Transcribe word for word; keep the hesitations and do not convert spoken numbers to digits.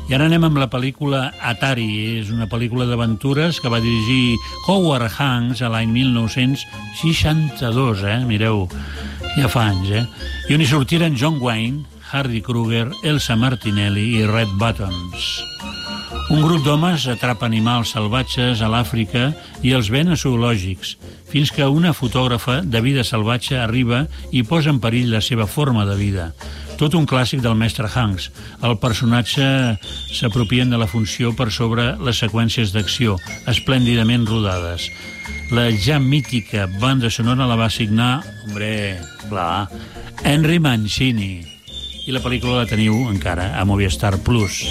I ara anem amb la pel·lícula Atari. És una pel·lícula d'aventures que va dirigir Howard Hawks a l'any mil nou-cents seixanta-dos, eh? Mireu, ja fa anys, eh? I on hi sortiren John Wayne, Hardy Kruger, Elsa Martinelli i Red Buttons. Un grup d'homes atrapa animals salvatges a l'Àfrica i els ven a zoològics, fins que una fotògrafa de vida salvatge arriba i posa en perill la seva forma de vida. Tot un clàssic del mestre Hanks. El personatge s'apropien de la funció per sobre les seqüències d'acció, esplèndidament rodades. La ja mítica banda sonora la va signar, hombre, clar, Henry Mancini. I la pel·lícula la teniu encara a Movistar Plus.